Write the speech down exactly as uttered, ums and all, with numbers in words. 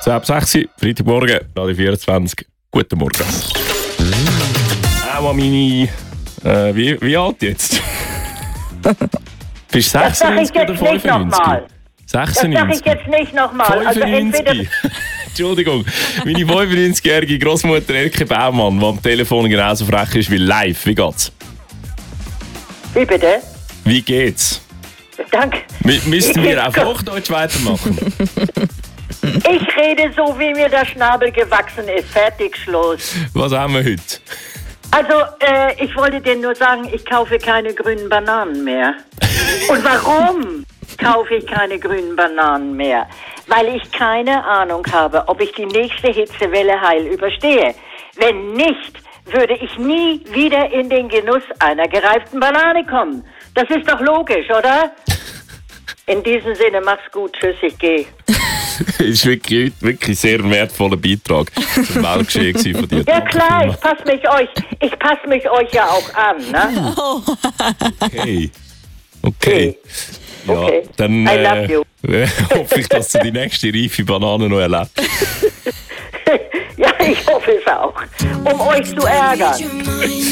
So, ab sechs Uhr, Freitagmorgen, Radio vierundzwanzig. Guten Morgen. Auch an meine... Äh, wie, wie alt jetzt? Bist du sechsundneunzig oder fünfundneunzig? Das sag ich jetzt nicht nochmal. Also entweder... Entschuldigung, meine fünfundneunzigjährige Großmutter Elke Baumann, die am Telefon genauso frech ist wie live. Wie geht's? Wie bitte? Wie geht's? Danke. M- müssten wir auf Hochdeutsch weitermachen? Ich rede so, wie mir der Schnabel gewachsen ist. Fertig, Schluss. Was haben wir heute? Also, äh, ich wollte dir nur sagen, ich kaufe keine grünen Bananen mehr. Und warum kaufe ich keine grünen Bananen mehr? Weil ich keine Ahnung habe, ob ich die nächste Hitzewelle heil überstehe. Wenn nicht, würde ich nie wieder in den Genuss einer gereiften Banane kommen. Das ist doch logisch, oder? In diesem Sinne, mach's gut. Tschüss, ich gehe. Das ist wirklich, wirklich sehr ein wertvoller Beitrag zum Weltgeschehen von dir. Ja klar, ich passe mich euch, ich passe mich euch ja auch an, ne? Okay. Okay. Ja, Okay. dann I love äh, you. hoffe ich, dass du die nächste reife Banane noch erlebst. Ja, ich hoffe es auch. Um euch zu ärgern.